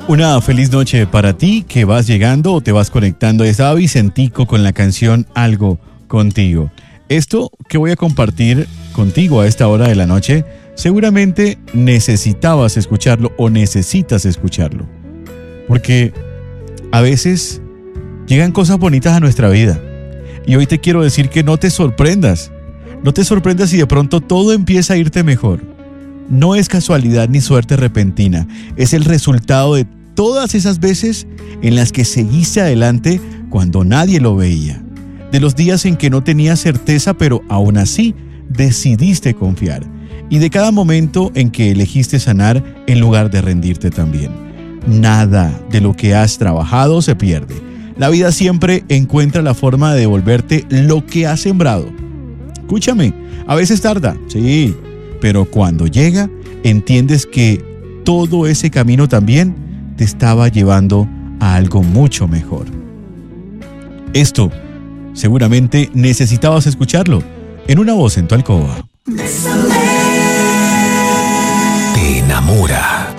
Una feliz noche para ti que vas llegando o te vas conectando. Estaba Vicentico con la canción Algo Contigo. Esto que voy a compartir contigo a esta hora de la noche, seguramente necesitabas escucharlo o necesitas escucharlo. Porque a veces llegan cosas bonitas a nuestra vida. Y hoy te quiero decir que no te sorprendas. No te sorprendas si de pronto todo empieza a irte mejor. No es casualidad ni suerte repentina. Es el resultado de todas esas veces en las que seguiste adelante cuando nadie lo veía. De los días en que no tenías certeza, pero aún así decidiste confiar. Y de cada momento en que elegiste sanar en lugar de rendirte también. Nada de lo que has trabajado se pierde. La vida siempre encuentra la forma de devolverte lo que has sembrado. Escúchame, a veces tarda, sí, pero cuando llega, entiendes que todo ese camino también te estaba llevando a algo mucho mejor. Esto, seguramente necesitabas escucharlo en Una Voz en tu Alcoba. Te enamora.